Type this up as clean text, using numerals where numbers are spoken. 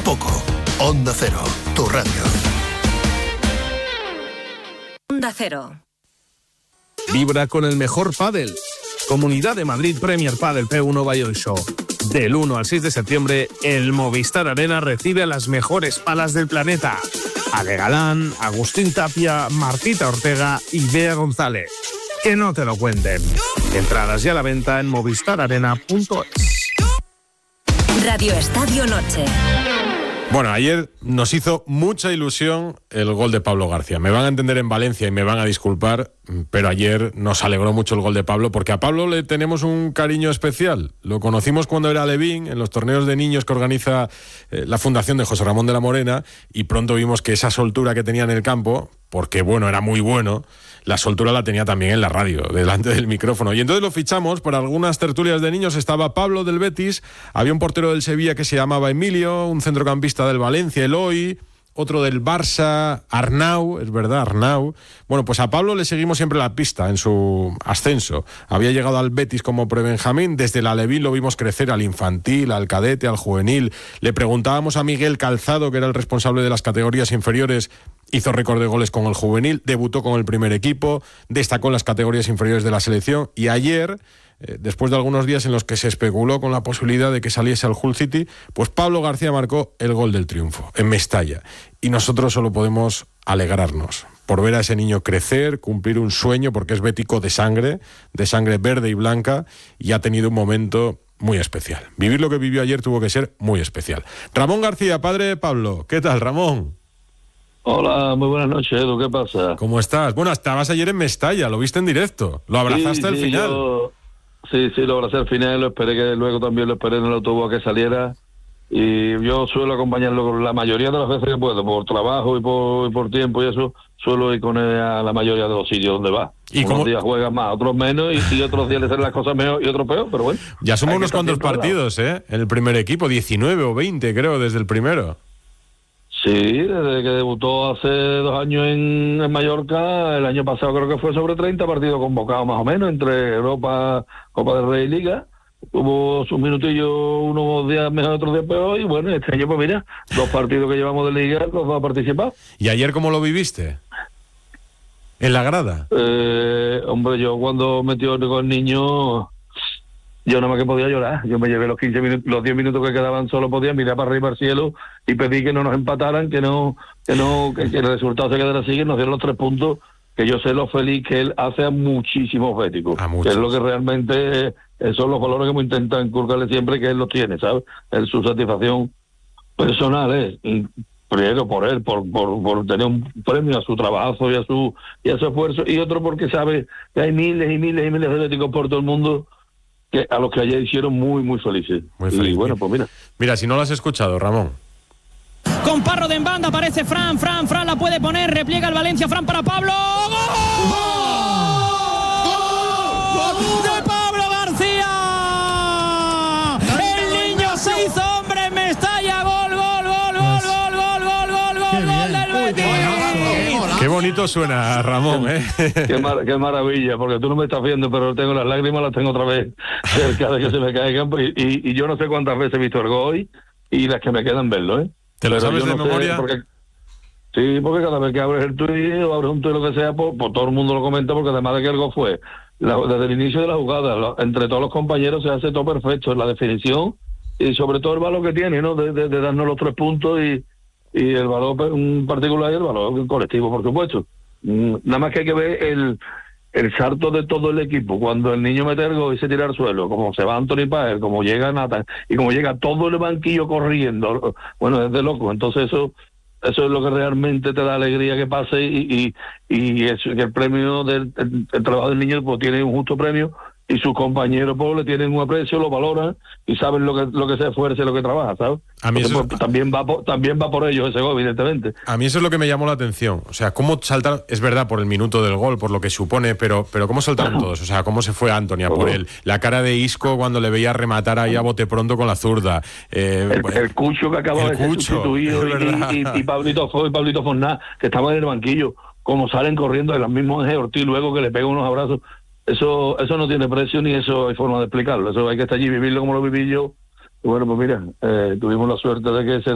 poco. Onda Cero, tu radio. Onda Cero. Vibra con el mejor pádel. Comunidad de Madrid Premier Padel P1 Bayern Show. Del 1 al 6 de septiembre, el Movistar Arena recibe a las mejores palas del planeta. Ale Galán, Agustín Tapia, Martita Ortega y Bea González. Que no te lo cuenten. Entradas ya a la venta en movistararena.es. Radio Estadio Noche. Bueno, ayer nos hizo mucha ilusión el gol de Pablo García. Me van a entender en Valencia y me van a disculpar, pero ayer nos alegró mucho el gol de Pablo, porque a Pablo le tenemos un cariño especial. Lo conocimos cuando era alevín, en los torneos de niños que organiza la Fundación de José Ramón de la Morena, y pronto vimos que esa soltura que tenía en el campo, porque bueno, era muy bueno, la soltura la tenía también en la radio, delante del micrófono. Y entonces lo fichamos para algunas tertulias de niños. Estaba Pablo del Betis, había un portero del Sevilla que se llamaba Emilio, un centrocampista del Valencia, Eloy, otro del Barça, Arnau, es verdad, Arnau. Bueno, pues a Pablo le seguimos siempre la pista en su ascenso. Había llegado al Betis como prebenjamín, desde el alevín lo vimos crecer al infantil, al cadete, al juvenil. Le preguntábamos a Miguel Calzado, que era el responsable de las categorías inferiores, hizo récord de goles con el juvenil, debutó con el primer equipo, destacó en las categorías inferiores de la selección, y ayer, después de algunos días en los que se especuló con la posibilidad de que saliese al Hull City, pues Pablo García marcó el gol del triunfo en Mestalla. Y nosotros solo podemos alegrarnos por ver a ese niño crecer, cumplir un sueño, porque es bético de sangre verde y blanca, y ha tenido un momento muy especial. Vivir lo que vivió ayer tuvo que ser muy especial. Ramón García, padre de Pablo. ¿Qué tal, Ramón? Hola, muy buenas noches, Edu, ¿qué pasa? ¿Cómo estás? Bueno, estabas ayer en Mestalla, lo viste en directo, lo abrazaste al final. Sí, lo abracé al final, lo esperé, que luego también lo esperé en el autobús a que saliera, y yo suelo acompañarlo con la mayoría de las veces que puedo, por trabajo y por tiempo y eso, suelo ir con él a la mayoría de los sitios donde va. ¿Y unos días juegan más, otros menos, y otros días le salen las cosas mejor y otros peor, pero bueno. Ya somos unos cuantos partidos, en el primer equipo, 19 o 20 creo, desde el primero. Sí, desde que debutó hace 2 años en Mallorca, el año pasado creo que fue sobre 30 partidos convocados más o menos, entre Europa, Copa del Rey y Liga. Tuvo sus minutillos unos días mejor, otros días peor, y bueno, este año pues mira, 2 partidos que llevamos de Liga, los va a participar. ¿Y ayer cómo lo viviste? ¿En la grada? Hombre, yo cuando metió con el niño, yo nada más que podía llorar. Yo me llevé los 15 minutos, los 10 minutos que quedaban, solo podía mirar para arriba al cielo y pedí que no nos empataran, que el resultado se quedara así, que nos dieron los 3 puntos, que yo sé lo feliz que él hace a muchísimos béticos. Que es lo que realmente son los valores que me intentan inculcarle siempre, que él los tiene, ¿sabes? Su satisfacción personal primero por él, por tener un premio a su trabajo y a su esfuerzo, y otro porque sabe que hay miles y miles y miles de béticos por todo el mundo que a los que ayer hicieron muy, muy felices. Muy feliz. Y bueno, pues mira. Mira, si no lo has escuchado, Ramón. Con Parro de en banda, aparece Fran la puede poner, repliega el Valencia, Fran para Pablo. ¡Gol! ¡Gol! ¡De Pablo García! El niño se hizo hombre en Mestalla. Gol del Betis. Qué bonito suena, Ramón, Qué maravilla, porque tú no me estás viendo, pero tengo las lágrimas, las tengo otra vez cerca de que se me caigan, y yo no sé cuántas veces he visto el gol y las que me quedan verlo, ¿Te lo sabes de memoria? Sí, porque cada vez que abres el tuit o abres un tuit, lo que sea, pues todo el mundo lo comenta, porque además de que el gol fue desde el inicio de la jugada, entre todos los compañeros se hace todo perfecto, la definición y sobre todo el valor que tiene, ¿no? De darnos los 3 puntos y el valor en particular y el valor colectivo, por supuesto. Nada más que hay que ver el salto de todo el equipo, cuando el niño mete el gol y se tira al suelo, como se va Anthony Páez, como llega Nathan, y como llega todo el banquillo corriendo, bueno, es de loco. Entonces eso es lo que realmente te da alegría que pase, y eso, que el premio del el trabajo del niño pues tiene un justo premio, y sus compañeros pues le tienen un aprecio, lo valoran y saben lo que se esfuerza y lo que trabaja, ¿sabes? A mí eso pues, también va por ellos ese gol, evidentemente. A mí eso es lo que me llamó la atención. O sea, cómo saltaron, es verdad, por el minuto del gol, por lo que supone, pero cómo saltaron todos. O sea, cómo se fue Anthony a por él. La cara de Isco cuando le veía rematar ahí a bote pronto con la zurda. El Cucho que acaba de ser sustituido, y Pablito Forná, que estaba en el banquillo, como salen corriendo de los mismos Ángel Ortiz, luego que le pega unos abrazos. Eso no tiene precio, ni eso hay forma de explicarlo. Eso hay que estar allí y vivirlo como lo viví yo. Y bueno, pues mira, tuvimos la suerte de que se